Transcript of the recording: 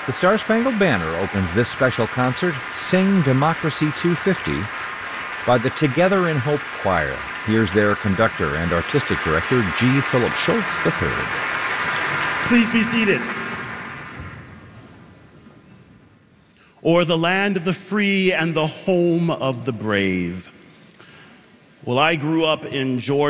The Star-Spangled Banner opens this special concert, Sing Democracy 250, by the Together in Hope Choir. Here's their conductor and artistic director, G. Philip Schultz III. Please be seated. O'er the land of the free and the home of the brave. Well, I grew up in Georgia.